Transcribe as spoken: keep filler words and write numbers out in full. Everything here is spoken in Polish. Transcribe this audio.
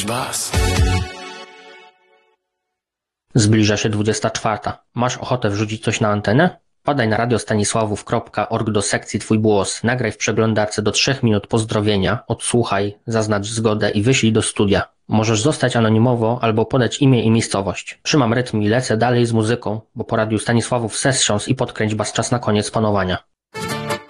bas. Zbliża się dwudziesta czwarta. Masz ochotę wrzucić coś na antenę? Wpadaj na radiostanisławów kropka org do sekcji Twój głos, nagraj w przeglądarce do trzech minut pozdrowienia, odsłuchaj, zaznacz zgodę i wyślij do studia. Możesz zostać anonimowo albo podać imię i miejscowość. Trzymam rytm i lecę dalej z muzyką, bo po radiu Stanisławów sestrząs i podkręć bas czas na koniec panowania.